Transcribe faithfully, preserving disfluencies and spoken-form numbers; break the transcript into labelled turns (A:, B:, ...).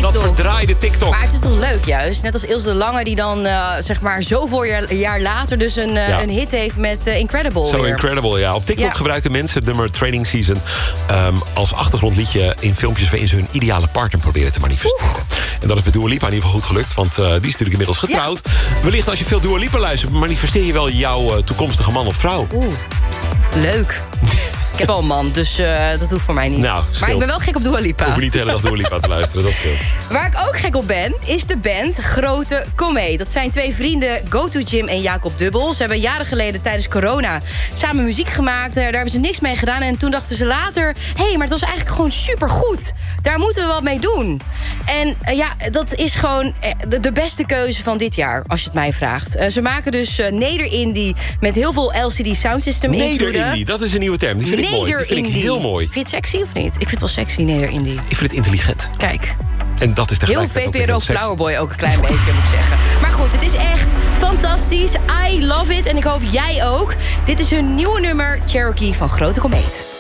A: dat verdraaide TikTok.
B: Maar het is toch leuk juist? Net als Ilse de Lange die dan uh, zeg maar zoveel jaar, jaar later... dus een, uh, ja. een hit heeft met uh, Incredible.
A: Zo
B: weer.
A: Incredible, ja. Op TikTok
B: ja.
A: gebruiken mensen het nummer Training Season... Um, als achtergrondliedje in filmpjes... waarin ze hun ideale partner proberen te manifesteren. Oeh. En dat is bij Dua Lipa in ieder geval goed gelukt... want uh, die is natuurlijk inmiddels getrouwd. Ja. Wellicht als je veel Dua Lipa luistert... manifesteer je wel jouw uh, toekomstige man of vrouw.
B: Oeh, leuk. Ik heb al een man, dus uh, dat hoeft voor mij niet.
A: Nou,
B: maar ik ben wel gek op Dua Lipa.
A: Hoef je niet de hele dag Dua Lipa te luisteren, dat scheelt.
B: Waar ik ook gek op ben, is de band Grote Komeet. Dat zijn twee vrienden, Go To Jim en Jacob Dubbel. Ze hebben jaren geleden tijdens corona samen muziek gemaakt. Daar hebben ze niks mee gedaan. En toen dachten ze later... hé, hey, maar het was eigenlijk gewoon supergoed. Daar moeten we wat mee doen. En uh, ja, dat is gewoon uh, de, de beste keuze van dit jaar, als je het mij vraagt. Uh, ze maken dus uh, neder-indie met heel veel L C D soundsystem.
A: Neder-indie, dat is een nieuwe term. Die vind ik mooi. Die vind ik heel mooi.
B: Vind je het sexy of niet? Ik vind het wel sexy, neder-indie.
A: Ik vind het intelligent.
B: Kijk.
A: En dat is
B: heel V P R O Flowerboy ook een klein beetje, moet ik zeggen. Maar goed, het is echt fantastisch. I love it. En ik hoop jij ook. Dit is hun nieuwe nummer, Cherokee van Grote Komeet.